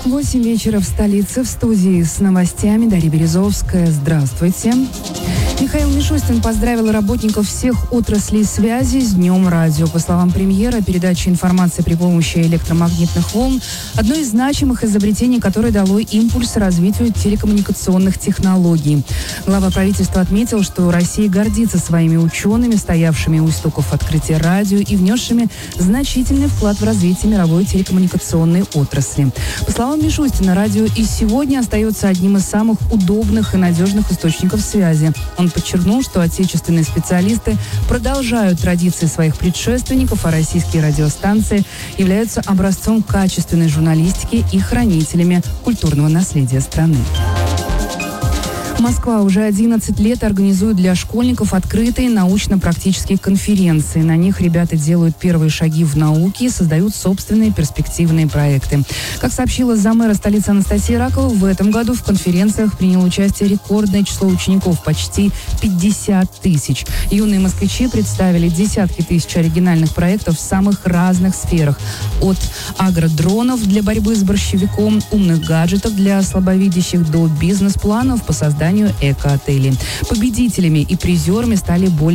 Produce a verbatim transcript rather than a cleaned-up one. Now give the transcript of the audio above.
Восемь вечера в столице. В студии с новостями Дарья Березовская. Здравствуйте. Михаил Мишустин поздравил работников всех отраслей связи с Днем радио. По словам премьера, передача информации при помощи электромагнитных волн – одно из значимых изобретений, которое дало импульс развитию телекоммуникационных технологий. Глава правительства отметил, что Россия гордится своими учеными, стоявшими у истоков открытия радио и внесшими значительный вклад в развитие мировой телекоммуникационной отрасли. По словам Мишустина, радио и сегодня остается одним из самых удобных и надежных источников связи. Он подчеркнул, что отечественные специалисты продолжают традиции своих предшественников, а российские радиостанции являются образцом качественной журналистики и хранителями культурного наследия страны. Москва уже одиннадцать лет организует для школьников открытые научно-практические конференции. На них ребята делают первые шаги в науке и создают собственные перспективные проекты. Как сообщила замэра столицы Анастасия Ракова, в этом году в конференциях приняло участие рекордное число учеников – почти пятьдесят тысяч. Юные москвичи представили десятки тысяч оригинальных проектов в самых разных сферах. От агродронов для борьбы с борщевиком, умных гаджетов для слабовидящих до бизнес-планов по созданию эко-отелей. Победителями и призерами стали более